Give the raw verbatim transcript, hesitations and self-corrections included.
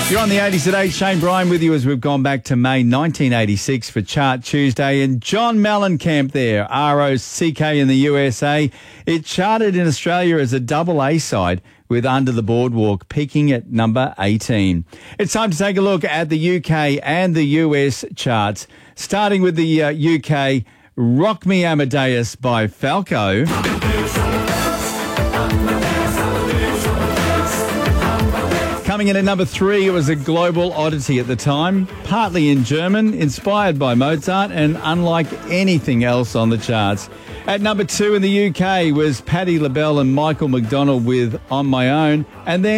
You're on the eighties at eight. Shane Bryan with you as we've gone back to May nineteen eighty-six for Chart Tuesday. And John Mellencamp there, R O C K in the U S A. It charted in Australia as a double A side with Under the Boardwalk peaking at number eighteen. It's time to take a look at the U K and the U S charts. Starting with the uh, U K, Rock Me Amadeus by Falco. Coming in at number three, it was a global oddity at the time, partly in German, inspired by Mozart, and unlike anything else on the charts. At number two in the U K was Patti LaBelle and Michael McDonald with On My Own, and then